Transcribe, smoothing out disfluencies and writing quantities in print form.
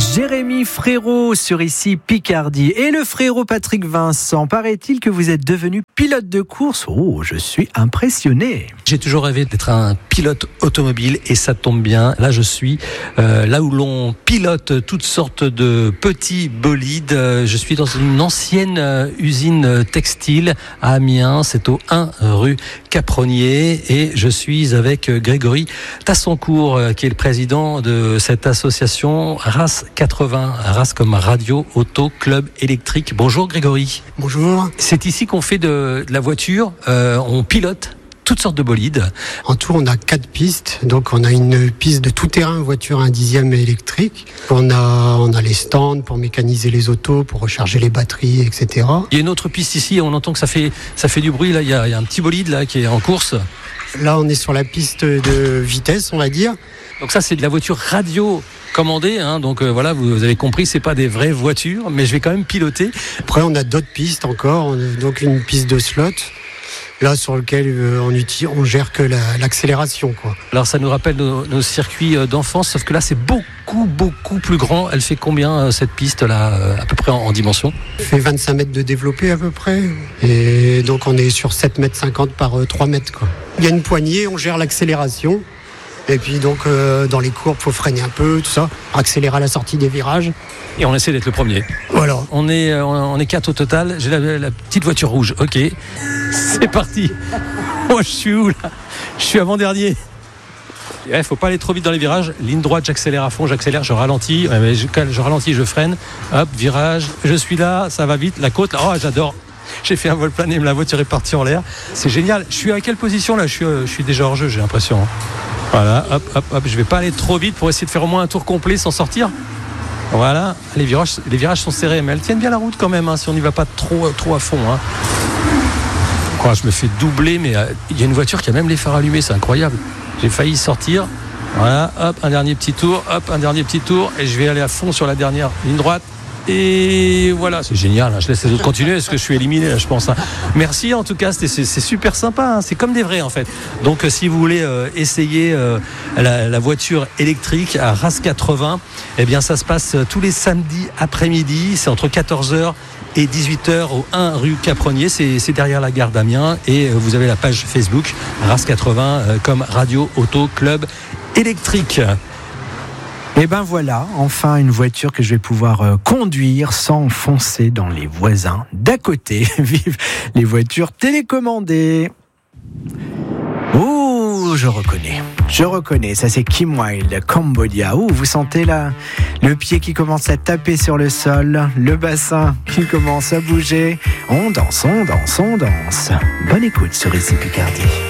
Jérémy Frérot sur ici Picardie. Et le frérot Patrick Vincent, paraît-il que vous êtes devenu pilote de course. Oh, je suis impressionné. J'ai toujours rêvé d'être un pilote automobile et ça tombe bien. Là, je suis là où l'on pilote toutes sortes de petits bolides. Je suis dans une ancienne usine textile à Amiens. C'est au 1 rue Capronnier et je suis avec Grégory Tassoncourt qui est le président de cette association RAS 80, RAS comme Radio Auto Club Électrique. Bonjour Grégory. Bonjour. C'est ici qu'on fait de la voiture, on pilote toutes sortes de bolides. En tout, on a 4 pistes. Donc, on a une piste de tout-terrain, voiture 1/10 électrique. On a les stands pour mécaniser les autos, pour recharger les batteries, etc. Il y a une autre piste ici, on entend que ça fait du bruit. Là, il y a un petit bolide là qui est en course. Là, on est sur la piste de vitesse, on va dire. Donc ça, c'est de la voiture radio commandée. Donc voilà, vous avez compris, c'est pas des vraies voitures, mais je vais quand même piloter. Après, on a d'autres pistes encore. On a donc une piste de slot. Là, sur lequel on gère que l'accélération, quoi. Alors, ça nous rappelle nos circuits d'enfance, sauf que là, c'est beaucoup plus grand. Elle fait combien, cette piste-là, à peu près en dimension ? Elle fait 25 mètres de développé, à peu près. Et donc, on est sur 7,50 mètres par 3 mètres, quoi. Il y a une poignée, on gère l'accélération. Et puis, donc, dans les courbes, il faut freiner un peu, tout ça. Accélérer à la sortie des virages. Et on essaie d'être le premier. Voilà. On est 4 au total. J'ai la petite voiture rouge. Ok. C'est parti. Moi, je suis où, là ? Je suis avant-dernier. Il faut pas aller trop vite dans les virages. Ligne droite, j'accélère à fond, je ralentis. Je ralentis, je freine. Hop, virage. Je suis là, ça va vite. La côte, là, oh, j'adore. J'ai fait un vol plané, la voiture est partie en l'air. C'est génial. Je suis à quelle position, là ? Je suis déjà hors jeu, j'ai l'impression. Voilà, hop. Je vais pas aller trop vite pour essayer de faire au moins un tour complet sans sortir. Voilà, les virages sont serrés, mais elles tiennent bien la route quand même, si on n'y va pas trop à fond. Je me fais doubler, mais il y a une voiture qui a même les phares allumés, c'est incroyable. J'ai failli sortir. Voilà, hop, un dernier petit tour, et je vais aller à fond sur la dernière ligne droite. Et voilà, c'est génial, je laisse les autres continuer parce que je suis éliminé, je pense. Merci en tout cas, c'est super sympa, c'est comme des vrais en fait. Donc si vous voulez essayer la voiture électrique à RAS 80, eh bien ça se passe tous les samedis après-midi, c'est entre 14h et 18h au 1 rue Capronnier, c'est derrière la gare d'Amiens, et vous avez la page Facebook RAS 80 comme Radio Auto Club Électrique. Et ben voilà, enfin une voiture que je vais pouvoir conduire sans foncer dans les voisins d'à côté. Vive les voitures télécommandées. Ouh, je reconnais, ça c'est Kim Wilde, Cambodia. Ouh, vous sentez là le pied qui commence à taper sur le sol, le bassin qui commence à bouger. On danse. Bonne écoute sur ici Picardie.